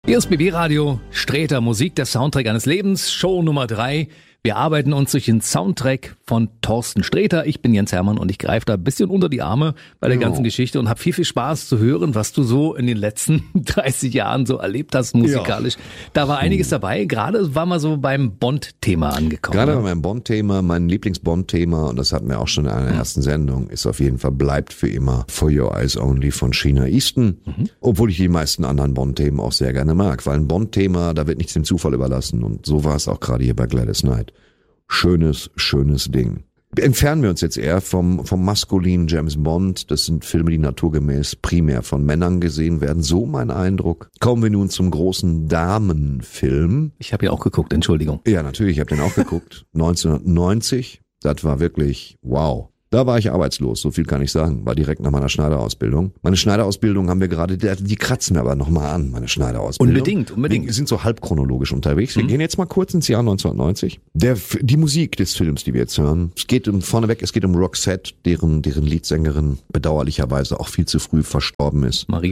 Hier ist BB Radio, Sträter Musik, der Soundtrack eines Lebens, Show Nummer 3. Wir arbeiten uns durch den Soundtrack von Thorsten Sträter. Ich bin Jens Hermann und ich greife da ein bisschen unter die Arme bei der ganzen Geschichte und habe viel Spaß zu hören, was du so in den letzten 30 Jahren so erlebt hast musikalisch. Ja. Da war einiges dabei. Gerade waren wir so beim Bond-Thema angekommen. Gerade bei meinem Bond-Thema, mein Lieblings-Bond-Thema, und das hatten wir auch schon in einer ersten Sendung, ist auf jeden Fall Bleibt für immer For Your Eyes Only von Sheena Easton. Obwohl ich die meisten anderen Bond-Themen auch sehr gerne mag, weil ein Bond-Thema, da wird nichts dem Zufall überlassen, und so war es auch gerade hier bei Gladys Knight. Schönes Ding. Entfernen wir uns jetzt eher vom maskulinen James Bond. Das sind Filme, die naturgemäß primär von Männern gesehen werden. So mein Eindruck. Kommen wir nun zum großen Damenfilm. Ich habe ja auch geguckt, Entschuldigung. Ja, natürlich, ich habe den auch geguckt. 1990. Das war wirklich wow. Da war ich arbeitslos, so viel kann ich sagen. War direkt nach meiner Schneiderausbildung. Meine Schneiderausbildung haben wir gerade, die kratzen wir aber nochmal an, meine Schneiderausbildung. Unbedingt. Wir sind so halb chronologisch unterwegs. Wir gehen jetzt mal kurz ins Jahr 1990. Die Musik des Films, die wir jetzt hören, es geht um Roxette, deren Leadsängerin bedauerlicherweise auch viel zu früh verstorben ist. Marie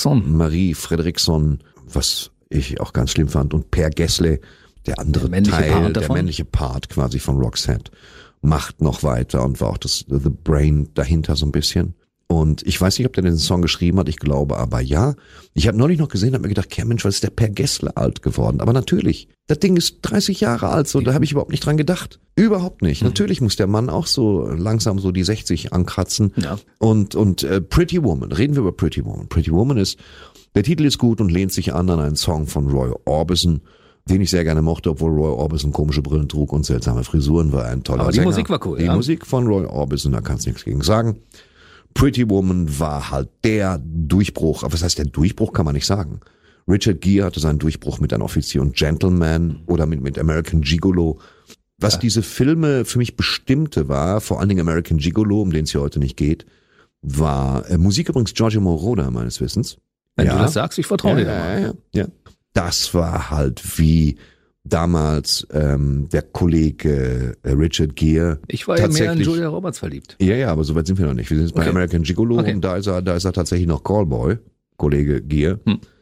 Fredriksson, was ich auch ganz schlimm fand. Und Per Gessle, der andere Teil, der männliche Part quasi von Roxette, macht noch weiter und war auch the Brain dahinter so ein bisschen. Und ich weiß nicht, ob der den Song geschrieben hat, ich glaube aber ja. Ich habe neulich noch gesehen, habe mir gedacht, Mensch, was ist der Per Gessle alt geworden? Aber natürlich, das Ding ist 30 Jahre alt, so, da habe ich überhaupt nicht dran gedacht. Überhaupt nicht. Natürlich muss der Mann auch so langsam so die 60 ankratzen. Ja. Und Pretty Woman, reden wir über Pretty Woman. Pretty Woman der Titel ist gut und lehnt sich an einen Song von Roy Orbison, den ich sehr gerne mochte, obwohl Roy Orbison komische Brillen trug und seltsame Frisuren, war ein toller Sänger. Aber die Musik war cool, Die Musik von Roy Orbison, da kannst du nichts gegen sagen. Pretty Woman war halt der Durchbruch, aber was heißt der Durchbruch, kann man nicht sagen. Richard Gere hatte seinen Durchbruch mit Ein Offizier und Gentleman oder mit American Gigolo. Was diese Filme für mich bestimmte war, vor allen Dingen American Gigolo, um den es hier heute nicht geht, war Musik übrigens Giorgio Moroder meines Wissens. Wenn du das sagst, ich vertraue dir da. Ja. Das war halt wie damals der Kollege Richard Gere. Ich war ja mehr in Julia Roberts verliebt. Ja, aber so weit sind wir noch nicht. Wir sind jetzt bei American Gigolo und da ist er tatsächlich noch Callboy, Kollege Gere.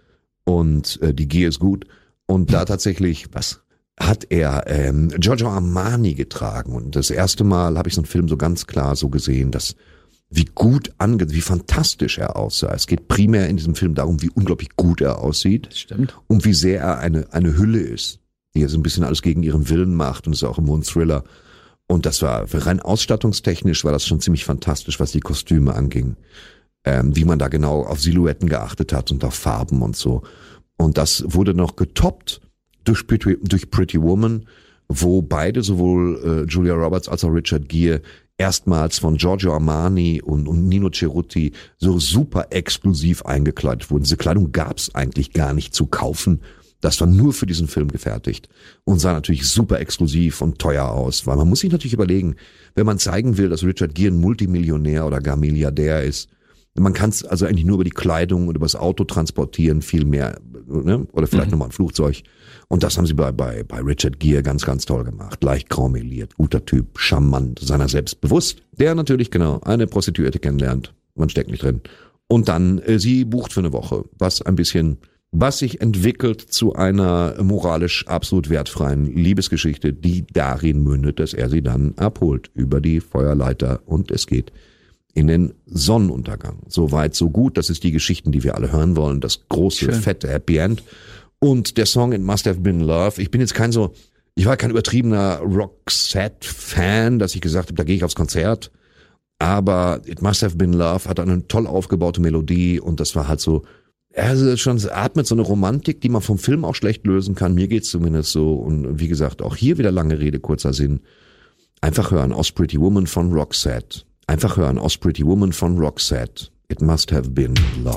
Und die Gere ist gut. Und da tatsächlich, hat er Giorgio Armani getragen. Und das erste Mal habe ich so einen Film so ganz klar so gesehen, dass wie fantastisch er aussah. Es geht primär in diesem Film darum, wie unglaublich gut er aussieht. Das stimmt. Und wie sehr er eine Hülle ist, die er so ein bisschen alles gegen ihren Willen macht, und ist auch immer ein Thriller. Und das war rein ausstattungstechnisch war das schon ziemlich fantastisch, was die Kostüme anging. Wie man da genau auf Silhouetten geachtet hat und auf Farben und so. Und das wurde noch getoppt durch Pretty Woman, wo beide, sowohl Julia Roberts als auch Richard Gere, erstmals von Giorgio Armani und Nino Cerutti so super exklusiv eingekleidet wurden. Diese Kleidung gab's eigentlich gar nicht zu kaufen. Das war nur für diesen Film gefertigt und sah natürlich super exklusiv und teuer aus, weil man muss sich natürlich überlegen, wenn man zeigen will, dass Richard Gere ein Multimillionär oder gar Milliardär ist, man kann es also eigentlich nur über die Kleidung und über das Auto transportieren, viel mehr, ne? Oder vielleicht nochmal ein Flugzeug. Und das haben sie bei Richard Gere ganz, ganz toll gemacht. Leicht graumeliert, guter Typ, charmant, seiner selbst bewusst. Der natürlich, genau, eine Prostituierte kennenlernt. Man steckt nicht drin. Und dann sie bucht für eine Woche, was sich entwickelt zu einer moralisch absolut wertfreien Liebesgeschichte, die darin mündet, dass er sie dann abholt über die Feuerleiter und es geht in den Sonnenuntergang. So weit, so gut. Das ist die Geschichten, die wir alle hören wollen. Das große, fette Happy End. Und der Song It Must Have Been Love. Ich war kein übertriebener Roxette-Fan, dass ich gesagt habe, da gehe ich aufs Konzert. Aber It Must Have Been Love hat eine toll aufgebaute Melodie und das war halt so, es atmet so eine Romantik, die man vom Film auch schlecht lösen kann. Mir geht's zumindest so. Und wie gesagt, auch hier wieder lange Rede, kurzer Sinn. Einfach hören aus Pretty Woman von Roxette. It Must Have Been Love.